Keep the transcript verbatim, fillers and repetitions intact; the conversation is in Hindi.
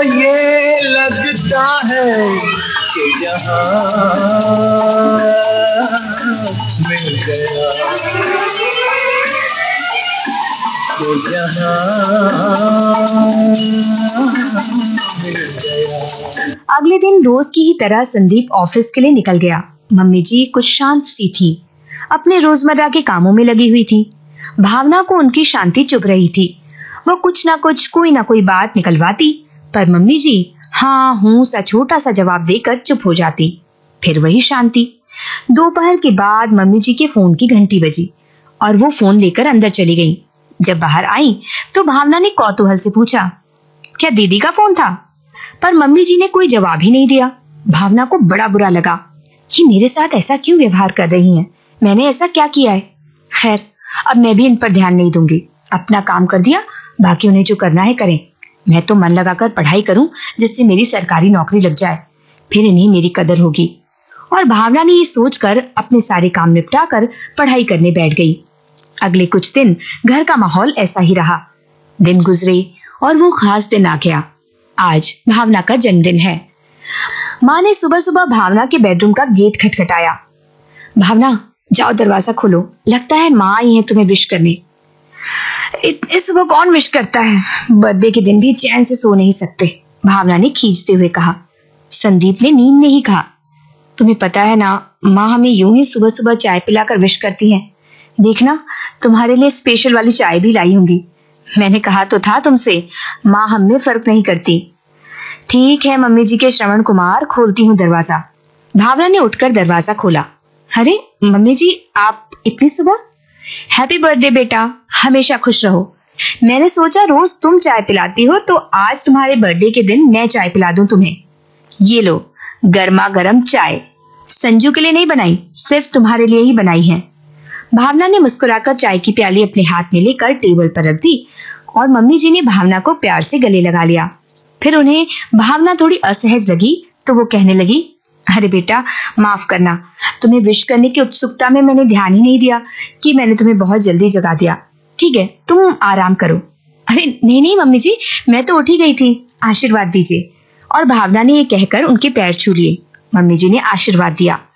ये लगता है कि यहाँ मिल गया, कि यहाँ मिल गया। अगले दिन रोज की ही तरह संदीप ऑफिस के लिए निकल गया। मम्मी जी कुछ शांत सी थी, अपने रोजमर्रा के कामों में लगी हुई थी। भावना को उनकी शांति चुभ रही थी। वो कुछ ना कुछ कोई ना कोई बात निकलवाती, पर मम्मी जी हाँ हूँ सा छोटा सा जवाब देकर चुप हो जाती। फिर वही शांति। दोपहर के बाद मम्मी जी के फोन की घंटी बजी और वो फोन लेकर अंदर चली गई। जब बाहर आई तो भावना ने कौतूहल से पूछा, क्या दीदी का फोन था? पर मम्मी जी ने कोई जवाब ही नहीं दिया। भावना को बड़ा बुरा लगा कि मेरे साथ ऐसा क्यों व्यवहार कर रही हैं? मैंने ऐसा क्या किया है? खैर, अब मैं भी इन पर ध्यान नहीं दूंगी। अपना काम कर दिया, बाकी उन्हें जो करना है करें। मैं तो मन लगाकर पढ़ाई करूं जिससे मेरी सरकारी नौकरी लग जाए, फिर इन्हें मेरी कदर होगी। और भावना ने ये सोचकर अपने सारे काम निपटा कर पढ़ाई करने बैठ गई। अगले कुछ दिन घर का माहौल ऐसा ही रहा। दिन गुजरे और वो खास दिन आ गया। आज भावना का जन्मदिन है। माँ ने सुबह सुबह भावना के बेडरूम का गेट खटखटाया। भावना, जाओ दरवाजा खोलो, लगता है माँ आई है तुम्हें विश करने। इतने सुबह कौन विश करता है? बर्थडे के दिन भी चैन से सो नहीं सकते, भावना ने खींचते हुए कहा। संदीप ने नींद में ही कहा, तुम्हें पता है ना, माँ हमें यूं ही सुबह सुबह चाय पिलाकर विश करती हैं। देखना, तुम्हारे लिए स्पेशल वाली चाय भी लाई होंगी। मैंने कहा तो था तुमसे, माँ हम में फर्क नहीं करती। ठीक है मम्मी जी के श्रवण कुमार, खोलती हूँ दरवाजा। भावना ने उठकर दरवाजा खोला। अरे मम्मी जी, आप इतनी सुबह? हैप्पी बर्थडे बेटा, हमेशा खुश रहो। मैंने सोचा रोज तुम चाय पिलाती हो तो आज तुम्हारे बर्थडे के दिन मैं चाय पिला दूं तुम्हें। ये लो गर्मा गर्म चाय, संजू के लिए नहीं बनाई, सिर्फ तुम्हारे लिए ही बनाई है। भावना ने मुस्कुराकर चाय की प्याली अपने हाथ में लेकर टेबल पर रख दी और मम्मी जी ने भावना को प्यार से गले लगा लिया। फिर उन्हें भावना थोड़ी असहज लगी तो वो कहने लगी, अरे बेटा माफ करना, तुम्हें विश करने की उत्सुकता में मैंने ध्यान ही नहीं दिया कि मैंने तुम्हें बहुत जल्दी जगा दिया। ठीक है, तुम आराम करो। अरे नहीं नहीं मम्मी जी, मैं तो उठ ही गई थी, आशीर्वाद दीजिए। और भावना ने ये कहकर उनके पैर छू लिए। मम्मी जी ने आशीर्वाद दिया।